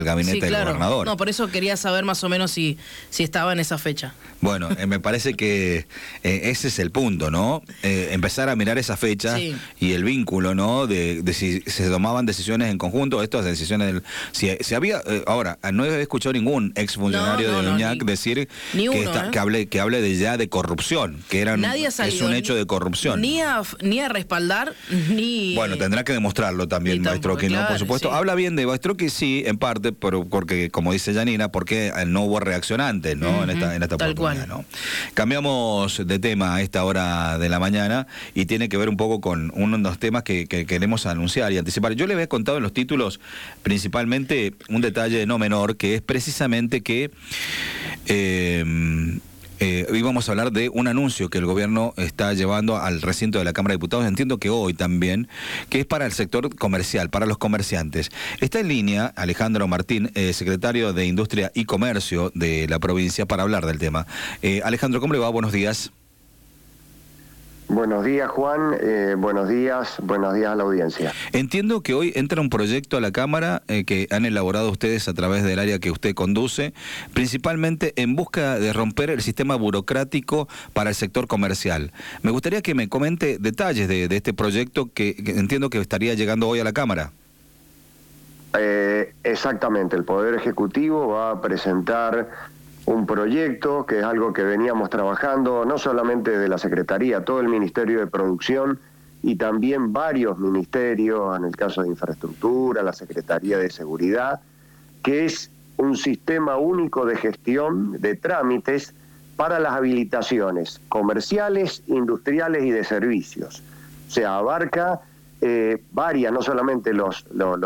gabinete del gobernador. No, por eso quería saber más o menos si estaba en esa fecha. Bueno, me parece que ese es el punto, ¿no? Empezar a mirar esa fecha y el vínculo, ¿no? De si se tomaban decisiones en conjunto, estas decisiones... Si había... ahora, no he escuchado ningún exfuncionario de UNIAC decir que hable de corrupción, que es un hecho de corrupción. Ni a respaldar, ni... Bueno, tendrá que demostrarlo también Baistrowski, ¿no? Por supuesto. Sí. Habla bien de Baistrowski, sí, en parte, porque, como dice Janina, porque no hubo reaccionantes, ¿no? En esta oportunidad. ¿No? Cambiamos de tema a esta hora de la mañana y tiene que ver un poco con uno de los temas que queremos anunciar y anticipar. Yo les había contado en los títulos principalmente un detalle no menor, que es precisamente que íbamos a hablar de un anuncio que el gobierno está llevando al recinto de la Cámara de Diputados, entiendo que hoy también, que es para el sector comercial, para los comerciantes. Está en línea Alejandro Martín, secretario de Industria y Comercio de la provincia, para hablar del tema. Alejandro, ¿cómo le va? Buenos días. Buenos días, Juan. Buenos días a la audiencia. Entiendo que hoy entra un proyecto a la Cámara que han elaborado ustedes a través del área que usted conduce, principalmente en busca de romper el sistema burocrático para el sector comercial. Me gustaría que me comente detalles de este proyecto que entiendo que estaría llegando hoy a la Cámara. Exactamente. El Poder Ejecutivo va a presentar un proyecto que es algo que veníamos trabajando no solamente de la Secretaría, todo el Ministerio de Producción y también varios ministerios, en el caso de Infraestructura, la Secretaría de Seguridad, que es un sistema único de gestión de trámites para las habilitaciones comerciales, industriales y de servicios. O sea, abarca varias, no solamente los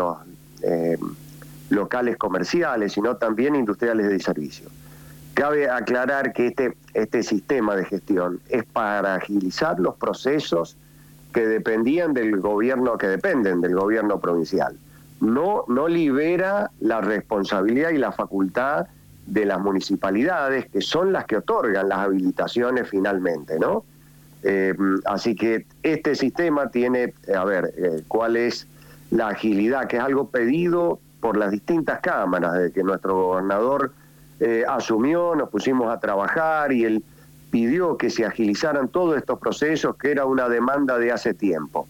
locales comerciales, sino también industriales de servicios. Cabe aclarar que este sistema de gestión es para agilizar los procesos que dependen del gobierno provincial. No libera la responsabilidad y la facultad de las municipalidades, que son las que otorgan las habilitaciones finalmente, ¿no? Así que este sistema tiene, ¿cuál es la agilidad? Que es algo pedido por las distintas cámaras, desde que nuestro gobernador asumió, nos pusimos a trabajar y él pidió que se agilizaran todos estos procesos, que era una demanda de hace tiempo.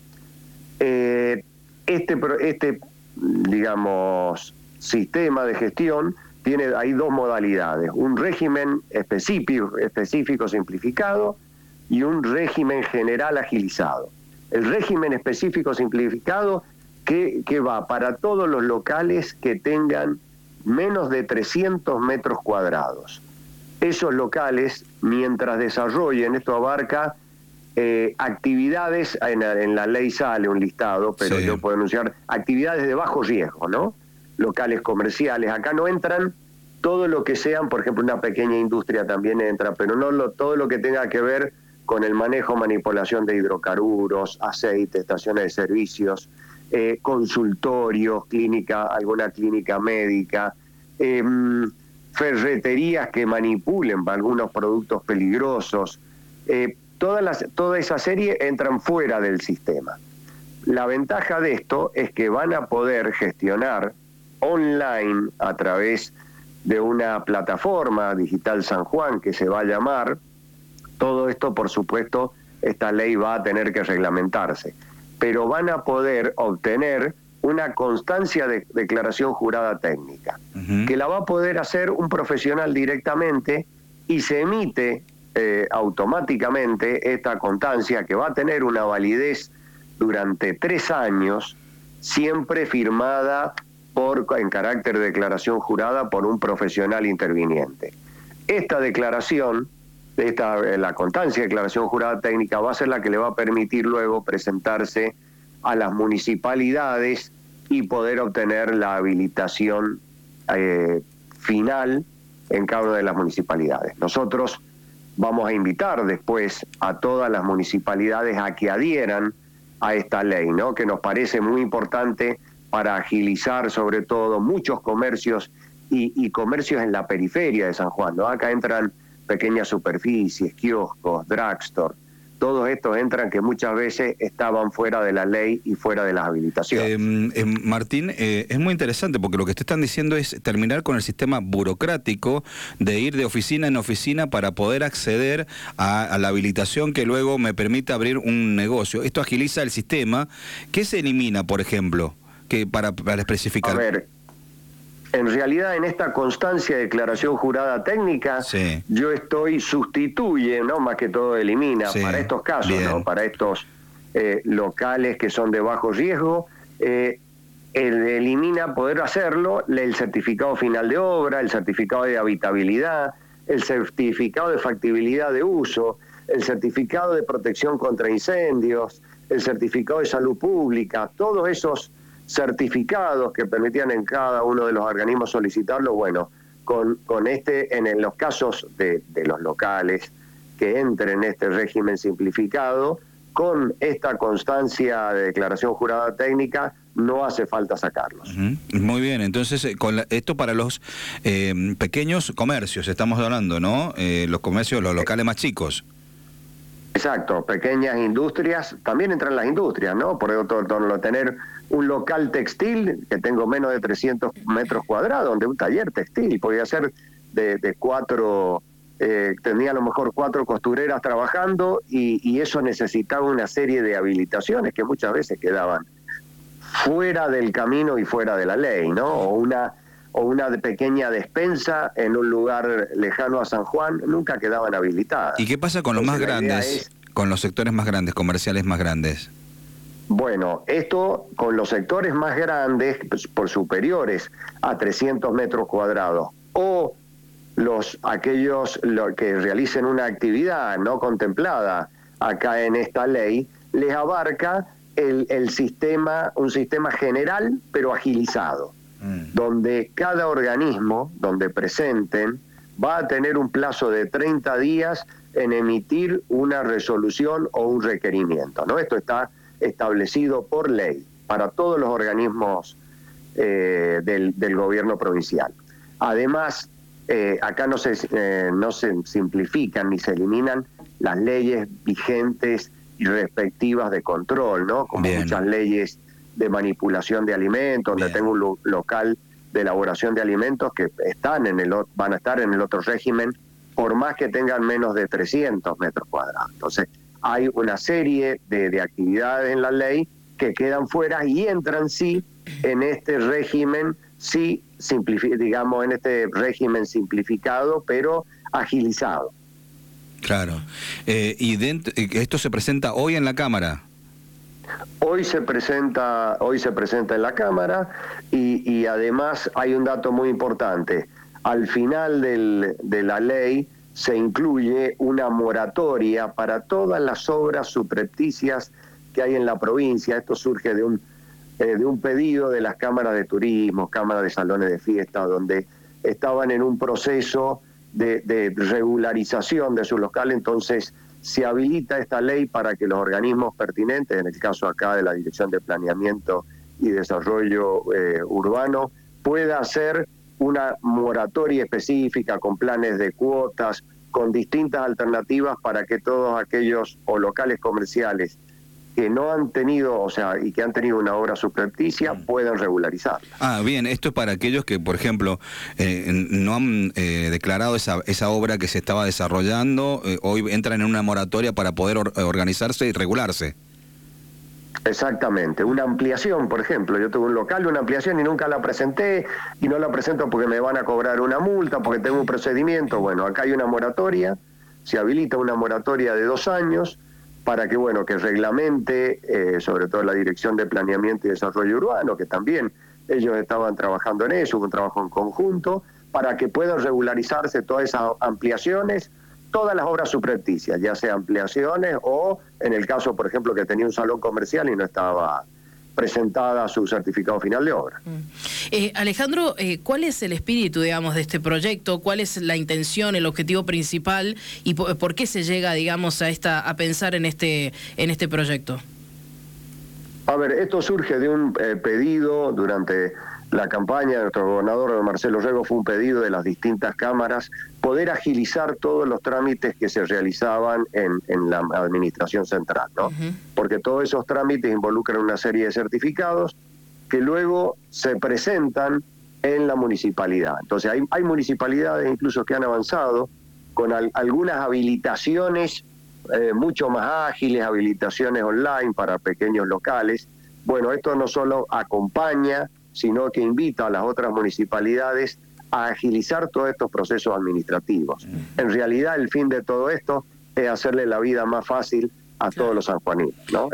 Digamos, sistema de gestión hay dos modalidades: un régimen específico simplificado y un régimen general agilizado. El régimen específico simplificado que va para todos los locales que tengan menos de 300 metros cuadrados. Esos locales, mientras desarrollen, esto abarca actividades, en la ley sale un listado, pero yo puedo anunciar actividades de bajo riesgo, ¿no? Locales comerciales, acá no entran todo lo que sean, por ejemplo, una pequeña industria también entra, pero no todo lo que tenga que ver con el manejo, manipulación de hidrocarburos, aceite, estaciones de servicios, consultorios, alguna clínica médica, ferreterías que manipulen algunos productos peligrosos, toda esa serie entran fuera del sistema. La ventaja de esto es que van a poder gestionar online a través de una plataforma digital San Juan que se va a llamar. Todo esto, por supuesto, esta ley va a tener que reglamentarse, pero van a poder obtener una constancia de declaración jurada técnica, que la va a poder hacer un profesional directamente y se emite automáticamente esta constancia, que va a tener una validez durante 3 años, siempre firmada en carácter de declaración jurada por un profesional interviniente. Esta declaración, la constancia de declaración jurada técnica, va a ser la que le va a permitir luego presentarse a las municipalidades y poder obtener la habilitación final en cada una de las municipalidades. Nosotros vamos a invitar después a todas las municipalidades a que adhieran a esta ley, ¿no? Que nos parece muy importante para agilizar sobre todo muchos comercios y comercios en la periferia de San Juan, ¿no? Acá entran pequeñas superficies, kioscos, drugstore, todos estos entran que muchas veces estaban fuera de la ley y fuera de las habilitaciones. Martín, es muy interesante porque lo que te están diciendo es terminar con el sistema burocrático de ir de oficina en oficina para poder acceder a la habilitación que luego me permite abrir un negocio. Esto agiliza el sistema. ¿Qué se elimina, por ejemplo, que para especificar? A ver, en realidad en esta constancia de declaración jurada técnica, sí, yo sustituye, ¿no? Más que todo elimina, sí, para estos casos, ¿no? Para estos locales que son de bajo riesgo, elimina poder hacerlo el certificado final de obra, el certificado de habitabilidad, el certificado de factibilidad de uso, el certificado de protección contra incendios, el certificado de salud pública, todos esos certificados que permitían en cada uno de los organismos solicitarlo. Bueno, con en los casos de los locales que entren en este régimen simplificado, con esta constancia de declaración jurada técnica, no hace falta sacarlos. Muy bien, entonces esto para los pequeños comercios, estamos hablando, ¿no? Los comercios, los locales más chicos. Exacto, pequeñas industrias, también entran las industrias, ¿no? Por ejemplo, tener un local textil que tengo menos de 300 metros cuadrados, donde un taller textil podía ser de 4, tenía a lo mejor 4 costureras trabajando y eso necesitaba una serie de habilitaciones que muchas veces quedaban fuera del camino y fuera de la ley, ¿no? O una pequeña despensa en un lugar lejano a San Juan, nunca quedaban habilitadas. ¿Y qué pasa con los más grandes, con los sectores más grandes, comerciales más grandes? Bueno, esto con los sectores más grandes, por superiores a 300 metros cuadrados, o aquellos que realicen una actividad no contemplada acá en esta ley, les abarca un sistema general pero agilizado, donde cada organismo donde presenten va a tener un plazo de 30 días en emitir una resolución o un requerimiento, ¿no? Esto está establecido por ley para todos los organismos del gobierno provincial. Además, acá no se simplifican ni se eliminan las leyes vigentes y respectivas de control, ¿no? Como muchas leyes de manipulación de alimentos, donde tengo un local de elaboración de alimentos que van a estar en el otro régimen, por más que tengan menos de 300 metros cuadrados. Entonces, hay una serie de actividades en la ley que quedan fuera y entran sí en este régimen, digamos, en este régimen simplificado, pero agilizado. Claro. ¿Y esto se presenta hoy en la Cámara? Hoy se presenta en la Cámara y además hay un dato muy importante. Al final de la ley se incluye una moratoria para todas las obras subrepticias que hay en la provincia. Esto surge de un pedido de las cámaras de turismo, cámaras de salones de fiesta, donde estaban en un proceso de regularización de su local. Entonces se habilita esta ley para que los organismos pertinentes, en el caso acá de la Dirección de Planeamiento y Desarrollo Urbano, pueda hacer una moratoria específica con planes de cuotas, con distintas alternativas para que todos aquellos o locales comerciales que no han tenido, y que han tenido una obra subrepticia, puedan regularizarla. Ah, bien, esto es para aquellos que, por ejemplo, no han declarado esa obra que se estaba desarrollando, hoy entran en una moratoria para poder organizarse y regularse. Exactamente, una ampliación, por ejemplo, yo tuve un local, una ampliación y nunca la presenté, y no la presento porque me van a cobrar una multa, porque tengo un procedimiento. Bueno, acá hay una moratoria, se habilita una moratoria de 2 años, para que, que reglamente, sobre todo la Dirección de Planeamiento y Desarrollo Urbano, que también ellos estaban trabajando en eso, un trabajo en conjunto, para que puedan regularizarse todas esas ampliaciones, todas las obras subrepticias, ya sea ampliaciones o, en el caso, por ejemplo, que tenía un salón comercial y no estaba presentada su certificado final de obra. Alejandro, ¿cuál es el espíritu, digamos, de este proyecto? ¿Cuál es la intención, el objetivo principal y por qué se llega, digamos, a pensar en este proyecto? A ver, esto surge de un pedido durante la campaña de nuestro gobernador Marcelo Rego fue un pedido de las distintas cámaras poder agilizar todos los trámites que se realizaban en la administración central, ¿no? Porque todos esos trámites involucran una serie de certificados que luego se presentan en la municipalidad. Entonces hay municipalidades incluso que han avanzado con algunas habilitaciones mucho más ágiles, habilitaciones online para pequeños locales. Bueno, esto no solo acompaña, sino que invita a las otras municipalidades a agilizar todos estos procesos administrativos. En realidad, el fin de todo esto es hacerle la vida más fácil a todos los sanjuaninos, ¿no?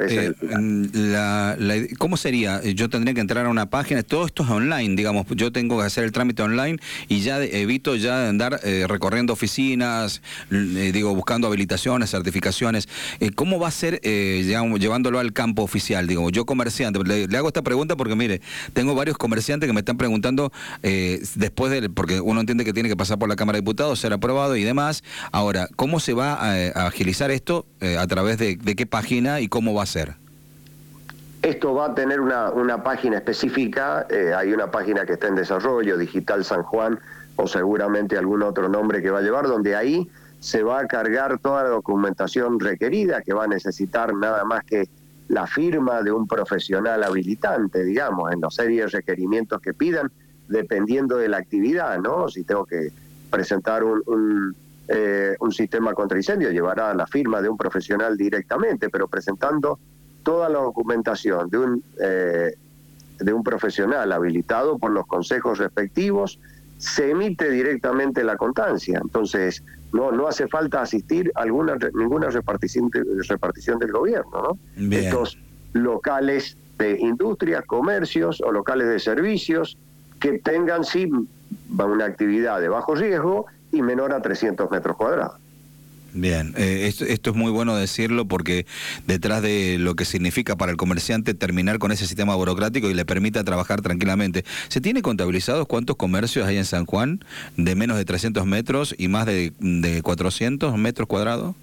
¿Cómo sería? Yo tendría que entrar a una página, todo esto es online, digamos, yo tengo que hacer el trámite online y ya evito ya andar recorriendo oficinas, buscando habilitaciones, certificaciones. ¿Cómo va a ser llevándolo al campo oficial? Digo, yo comerciante, le hago esta pregunta porque mire, tengo varios comerciantes que me están preguntando porque uno entiende que tiene que pasar por la Cámara de Diputados, ser aprobado y demás. Ahora, ¿cómo se va a agilizar esto a través de qué página y cómo va a ser? Esto va a tener una página específica, hay una página que está en desarrollo, Digital San Juan, o seguramente algún otro nombre que va a llevar, donde ahí se va a cargar toda la documentación requerida, que va a necesitar nada más que la firma de un profesional habilitante, digamos, en los serios requerimientos que pidan, dependiendo de la actividad, ¿no? Si tengo que presentar un sistema contra incendio, llevará la firma de un profesional directamente, pero presentando toda la documentación de un profesional habilitado por los consejos respectivos, se emite directamente la constancia. Entonces, no hace falta asistir a ninguna repartición del gobierno, ¿no? Bien. Estos locales de industria, comercios o locales de servicios que tengan sí una actividad de bajo riesgo y menor a 300 metros cuadrados. Bien, esto es muy bueno decirlo porque detrás de lo que significa para el comerciante terminar con ese sistema burocrático y le permita trabajar tranquilamente. ¿Se tiene contabilizados cuántos comercios hay en San Juan de menos de 300 metros y más de 400 metros cuadrados?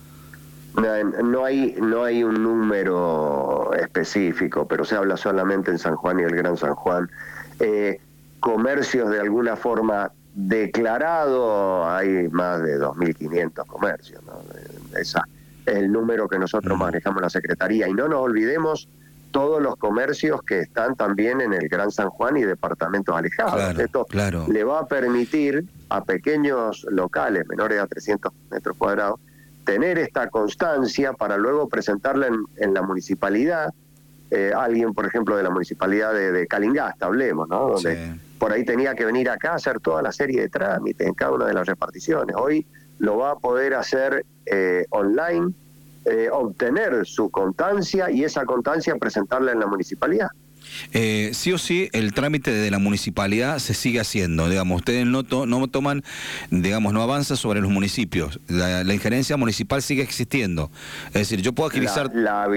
No hay un número específico, pero se habla solamente en San Juan y el Gran San Juan. Comercios de alguna forma declarado, hay más de 2.500 comercios, ¿no? Ese es el número que nosotros manejamos en la Secretaría. Y no nos olvidemos todos los comercios que están también en el Gran San Juan y departamentos alejados. Esto le va a permitir a pequeños locales menores a 300 metros cuadrados tener esta constancia para luego presentarla en la municipalidad. Alguien, por ejemplo, de la municipalidad de Calingasta, hablemos, ¿no? Donde por ahí tenía que venir acá a hacer toda la serie de trámites en cada una de las reparticiones. Hoy lo va a poder hacer online, obtener su constancia y esa constancia presentarla en la municipalidad. Sí o sí, el trámite de la municipalidad se sigue haciendo, digamos, ustedes no toman, digamos, no avanza sobre los municipios, la injerencia municipal sigue existiendo, es decir, yo puedo agilizar...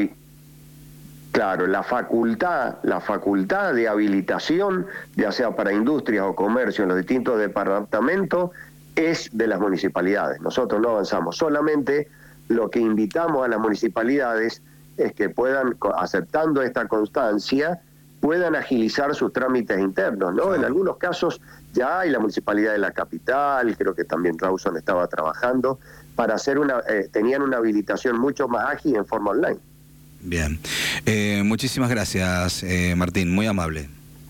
Claro, la facultad de habilitación, ya sea para industrias o comercio en los distintos departamentos, es de las municipalidades. Nosotros no avanzamos. Solamente lo que invitamos a las municipalidades es que puedan, aceptando esta constancia, puedan agilizar sus trámites internos, ¿no? En algunos casos ya hay la municipalidad de la capital, creo que también Rawson estaba trabajando, para hacer tenían una habilitación mucho más ágil en forma online. Bien. Muchísimas gracias, Martín, muy amable.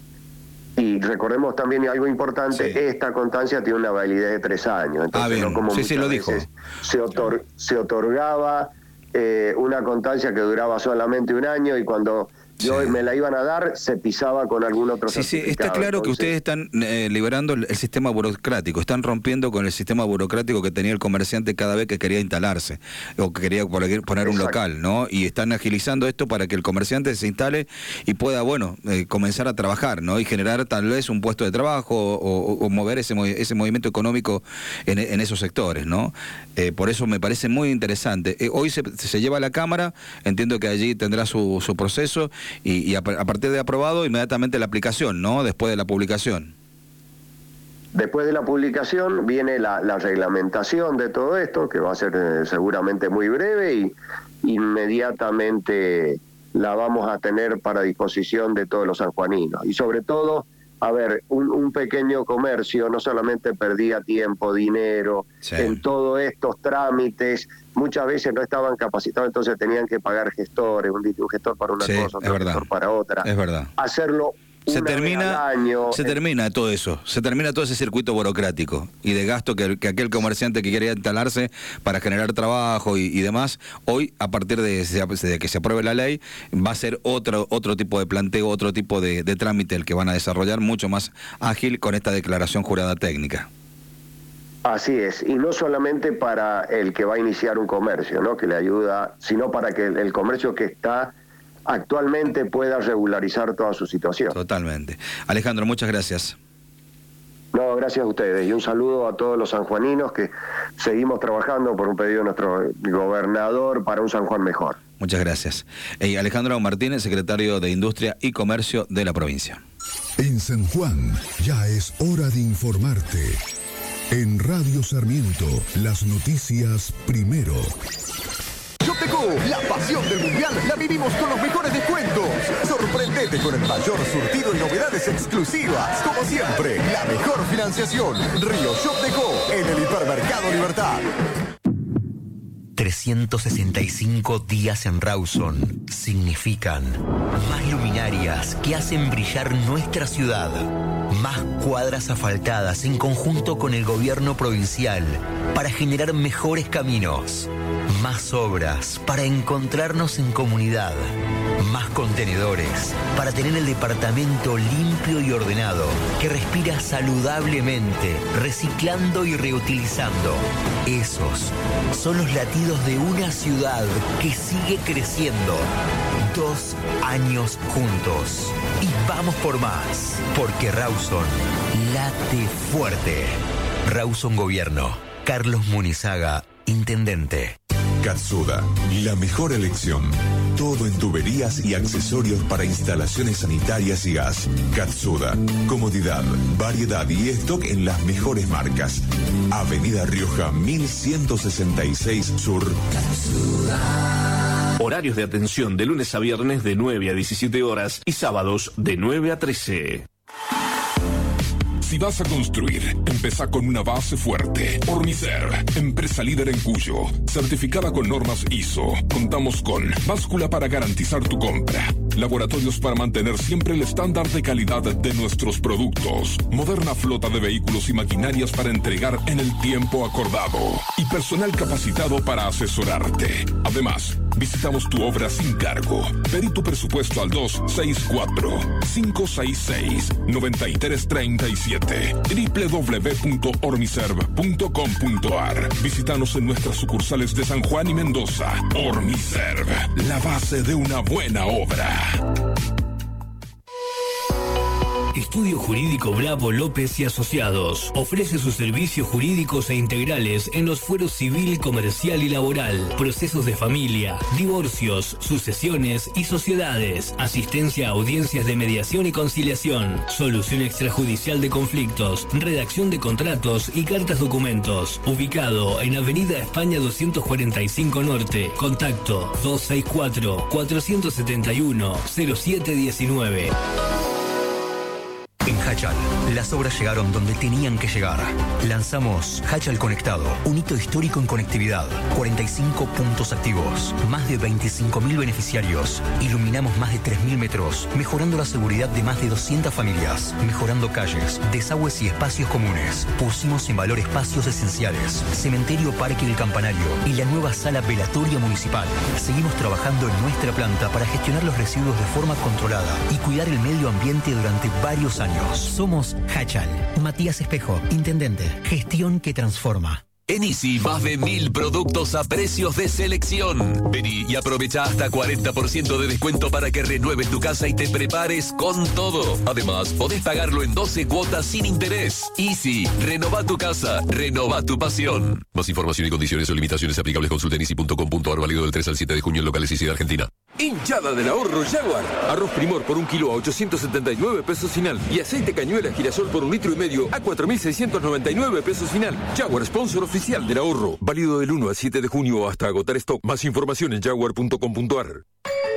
Y recordemos también algo importante, esta constancia tiene una validez de 3 años. Entonces, bien, no como lo dijo. Se otorgaba una constancia que duraba solamente 1 año y cuando me la iban a dar, se pisaba con algún otro certificado. Sí, está claro. Entonces, que ustedes están liberando el sistema burocrático, están rompiendo con el sistema burocrático que tenía el comerciante cada vez que quería instalarse o que quería poner un local, ¿no? Y están agilizando esto para que el comerciante se instale y pueda, comenzar a trabajar, ¿no? Y generar tal vez un puesto de trabajo o mover ese movimiento económico en esos sectores, ¿no? Por eso me parece muy interesante. Hoy se lleva a la Cámara, entiendo que allí tendrá su proceso. Y a partir de aprobado, inmediatamente la aplicación, ¿no? Después de la publicación. Después de la publicación viene la reglamentación de todo esto, que va a ser seguramente muy breve y inmediatamente la vamos a tener para disposición de todos los sanjuaninos. Y sobre todo a ver, un pequeño comercio no solamente perdía tiempo, dinero, en todos estos trámites, muchas veces no estaban capacitados, entonces tenían que pagar gestores, un gestor para una cosa, otro gestor para otra. Es verdad. Hacerlo se termina todo eso, se termina todo ese circuito burocrático y de gasto que aquel comerciante que quería instalarse para generar trabajo y demás, hoy a partir de que se apruebe la ley va a ser otro tipo de planteo, otro tipo de trámite el que van a desarrollar, mucho más ágil con esta declaración jurada técnica. Así es, y no solamente para el que va a iniciar un comercio, ¿no?, que le ayuda, sino para que el comercio que está actualmente pueda regularizar toda su situación. Totalmente. Alejandro, muchas gracias. No, gracias a ustedes y un saludo a todos los sanjuaninos que seguimos trabajando por un pedido de nuestro gobernador para un San Juan mejor. Muchas gracias. Alejandro Martínez, secretario de Industria y Comercio de la provincia. En San Juan ya es hora de informarte. En Radio Sarmiento, las noticias primero. Shopdeco, la pasión del mundial la vivimos con los mejores descuentos. Sorprendete con el mayor surtido y novedades exclusivas. Como siempre, la mejor financiación. Río Shopdeco, en el Hipermercado Libertad. 365 días en Rawson significan más luminarias que hacen brillar nuestra ciudad, más cuadras asfaltadas en conjunto con el gobierno provincial para generar mejores caminos, más obras para encontrarnos en comunidad, más contenedores para tener el departamento limpio y ordenado, que respira saludablemente, reciclando y reutilizando. Esos son los latidos de una ciudad que sigue creciendo. 2 años juntos. Y vamos por más, porque Rawson late fuerte. Rawson Gobierno. Carlos Munizaga, Intendente. Katsuda, la mejor elección. Todo en tuberías y accesorios para instalaciones sanitarias y gas. Katsuda, comodidad, variedad y stock en las mejores marcas. Avenida Rioja 1166 Sur. Katsuda. Horarios de atención de lunes a viernes de 9 a 17 horas y sábados de 9 a 13. Si vas a construir, empezá con una base fuerte. Ormiser, empresa líder en Cuyo, certificada con normas ISO. Contamos con báscula para garantizar tu compra, laboratorios para mantener siempre el estándar de calidad de nuestros productos, moderna flota de vehículos y maquinarias para entregar en el tiempo acordado y personal capacitado para asesorarte. Además, visitamos tu obra sin cargo. Pedí tu presupuesto al 264-566-9337. www.ormiserv.com.ar. Visítanos en nuestras sucursales de San Juan y Mendoza. Ormiserv, la base de una buena obra. Estudio Jurídico Bravo López y Asociados ofrece sus servicios jurídicos e integrales en los fueros civil, comercial y laboral, procesos de familia, divorcios, sucesiones y sociedades, asistencia a audiencias de mediación y conciliación, solución extrajudicial de conflictos, redacción de contratos y cartas documentos. Ubicado en Avenida España 245 Norte. Contacto 264-471-0719. En Hachal, las obras llegaron donde tenían que llegar. Lanzamos Hachal Conectado, un hito histórico en conectividad. 45 puntos activos, más de 25.000 beneficiarios. Iluminamos más de 3.000 metros, mejorando la seguridad de más de 200 familias. Mejorando calles, desagües y espacios comunes. Pusimos en valor espacios esenciales. Cementerio Parque del Campanario y la nueva sala velatoria municipal. Seguimos trabajando en nuestra planta para gestionar los residuos de forma controlada y cuidar el medio ambiente durante varios años. Somos Hachal. Matías Espejo, Intendente. Gestión que transforma. En Easy, más de 1.000 productos a precios de selección. Vení y aprovecha hasta 40% de descuento para que renueves tu casa y te prepares con todo. Además, podés pagarlo en 12 cuotas sin interés. Easy, renova tu casa, renova tu pasión. Más información y condiciones o limitaciones aplicables consulta en easy.com.ar, válido del 3 al 7 de junio en locales Easy de Argentina. Hinchada del ahorro Jaguar. Arroz Primor por 1 kilo a 879 pesos final. Y aceite cañuela girasol por 1,5 litros a 4.699 pesos final. Jaguar, sponsor oficial del ahorro. Válido del 1 al 7 de junio hasta agotar stock. Más información en jaguar.com.ar.